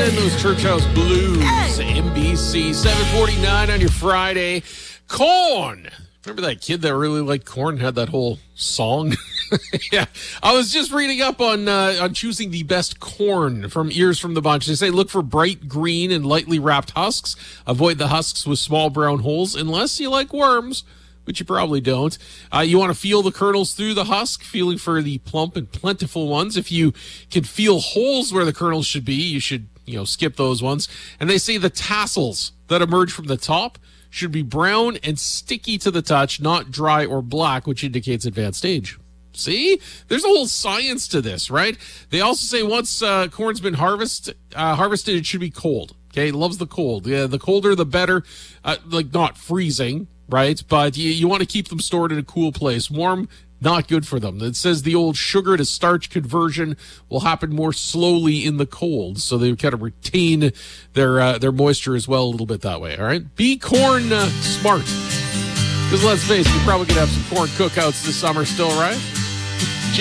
Those Church House Blues, NBC, 7:49 on your Friday. Corn. Remember that kid that really liked Corn, had that whole song? Yeah. I was just reading up on choosing the best corn from Ears from the Bunch. They say look for bright green and lightly wrapped husks. Avoid the husks with small brown holes unless you like worms, which you probably don't. You want to feel the kernels through the husk, feeling for the plump and plentiful ones. If you can feel holes where the kernels should be, you should, skip those ones. And they say the tassels that emerge from the top should be brown and sticky to the touch, not dry or black, which indicates advanced age. See? There's a whole science to this, right? They also say once corn's been harvested, it should be cold. Okay? It loves the cold. Yeah, the colder, the better. Not freezing, right? But you want to keep them stored in a cool place. Warm, not good for them. It says the old sugar to starch conversion will happen more slowly in the cold, so they kind of retain their moisture as well a little bit that way, all right? Be corn smart. Because let's face it, you're probably going to have some corn cookouts this summer still, right?